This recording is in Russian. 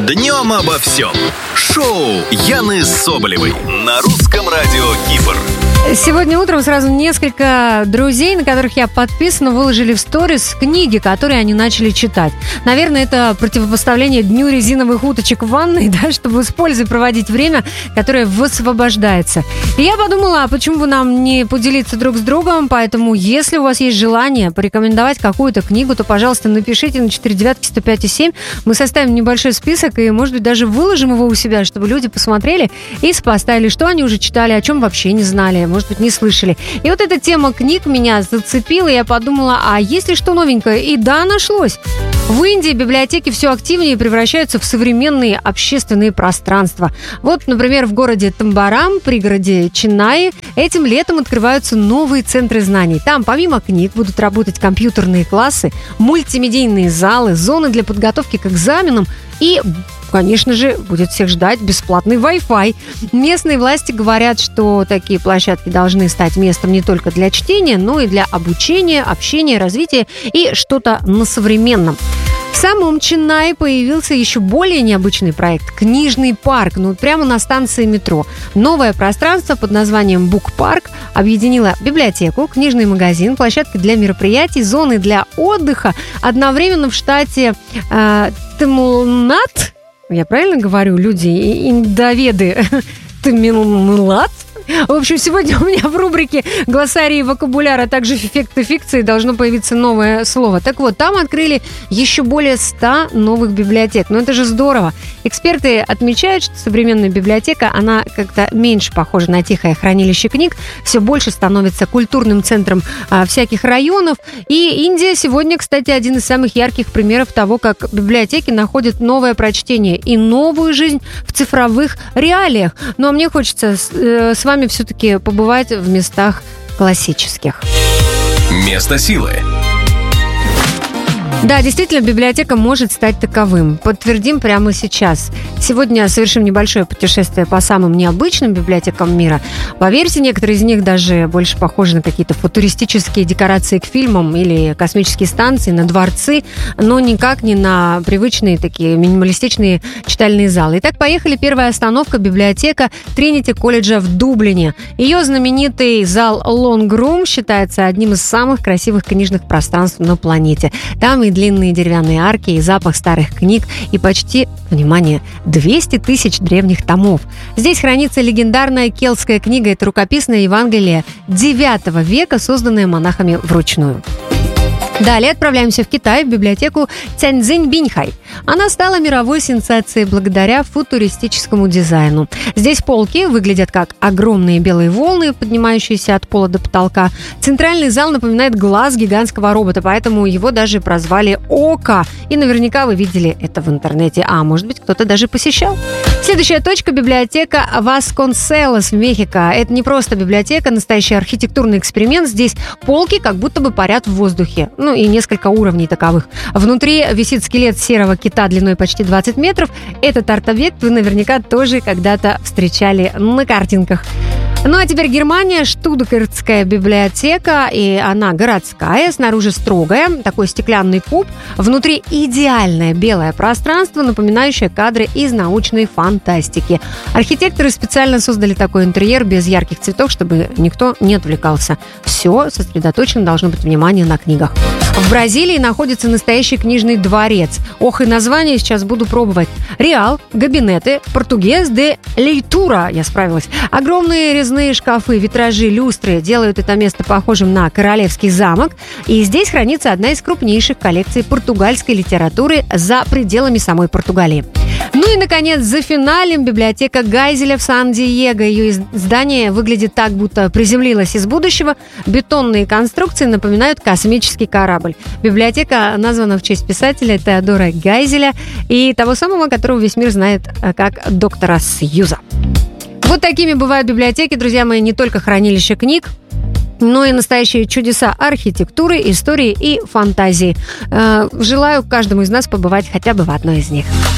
Днем обо всем. Шоу Яны Соболевой на русском радио Кипр. Сегодня утром сразу несколько друзей, на которых я подписана, выложили в сторис книги, которые они начали читать. Наверное, это противопоставление Дню резиновых уточек в ванной, да, чтобы с пользой проводить время, которое высвобождается. И я подумала, а почему бы нам не поделиться друг с другом? Поэтому, если у вас есть желание порекомендовать какую-то книгу, то, пожалуйста, напишите на 495-105-7. Мы составим небольшой список и, может быть, даже выложим его у себя, чтобы люди посмотрели и сопоставили, что они уже читали, о чем вообще не знали, может быть, не слышали. И вот эта тема книг меня зацепила, и я подумала, а есть ли что новенькое? И да, нашлось. В Индии библиотеки все активнее превращаются в современные общественные пространства. Вот, например, в городе Тамбарам, пригороде Ченнаи, этим летом открываются новые центры знаний. Там, помимо книг, будут работать компьютерные классы, мультимедийные залы, зоны для подготовки к экзаменам и, конечно же, будет всех ждать бесплатный Wi-Fi. Местные власти говорят, что такие площадки должны стать местом не только для чтения, но и для обучения, общения, развития и что-то на современном. В самом Ченнаи появился еще более необычный проект – книжный парк, прямо на станции метро. Новое пространство под названием Бук-парк объединило библиотеку, книжный магазин, площадки для мероприятий, зоны для отдыха. Одновременно в штате Тамилнад, я правильно говорю, люди, индоведы, Тамилнад? В общем, сегодня у меня в рубрике «Глоссарий вокабуляра», а также «Эффекты фикции» должно появиться новое слово. Так вот, там открыли еще более 100 новых библиотек. Это же здорово. Эксперты отмечают, что современная библиотека, она как-то меньше похожа на тихое хранилище книг, все больше становится культурным центром всяких районов. И Индия сегодня, кстати, один из самых ярких примеров того, как библиотеки находят новое прочтение и новую жизнь в цифровых реалиях. Ну, а мне хочется с вами все-таки побывать в местах классических. Место силы. Да, действительно, библиотека может стать таковым. Подтвердим прямо сейчас. Сегодня совершим небольшое путешествие по самым необычным библиотекам мира. Поверьте, некоторые из них даже больше похожи на какие-то футуристические декорации к фильмам или космические станции, на дворцы, но никак не на привычные такие минималистичные читальные залы. Итак, поехали. Первая остановка – библиотека Тринити колледжа в Дублине. Ее знаменитый зал Лонгрум считается одним из самых красивых книжных пространств на планете. Там и длинные деревянные арки, и запах старых книг, и почти, внимание, 200 тысяч древних томов. Здесь хранится легендарная кельтская книга, это рукописное Евангелие IX века, созданное монахами вручную. Далее отправляемся в Китай, в библиотеку Цяньцзинь-Биньхай. Она стала мировой сенсацией благодаря футуристическому дизайну. Здесь полки выглядят как огромные белые волны, поднимающиеся от пола до потолка. Центральный зал напоминает глаз гигантского робота, поэтому его даже прозвали «Око». И наверняка вы видели это в интернете, а может быть, кто-то даже посещал. Следующая точка – библиотека Васконселос в Мехико. Это не просто библиотека, настоящий архитектурный эксперимент. Здесь полки как будто бы парят в воздухе. И несколько уровней таковых. Внутри висит скелет серого кита длиной почти 20 метров. Этот арт-объект вы наверняка тоже когда-то встречали на картинках. Ну а теперь Германия, Штутгартская библиотека, и она городская, снаружи строгая, такой стеклянный куб, внутри идеальное белое пространство, напоминающее кадры из научной фантастики. Архитекторы специально создали такой интерьер без ярких цветов, чтобы никто не отвлекался. Все сосредоточено должно быть внимание на книгах. В Бразилии находится настоящий книжный дворец. Ох, и название сейчас буду пробовать. Реал, Габинеты, Португес де Лейтура, я справилась. Огромные резные шкафы, витражи, люстры делают это место похожим на королевский замок. И здесь хранится одна из крупнейших коллекций португальской литературы за пределами самой Португалии. Ну и, наконец, за финалем библиотека Гайзеля в Сан-Диего. Ее здание выглядит так, будто приземлилось из будущего. Бетонные конструкции напоминают космический корабль. Библиотека названа в честь писателя Теодора Гайзеля и того самого, которого весь мир знает как доктора Сьюза. Вот такими бывают библиотеки, друзья мои, не только хранилище книг, но и настоящие чудеса архитектуры, истории и фантазии. Желаю каждому из нас побывать хотя бы в одной из них.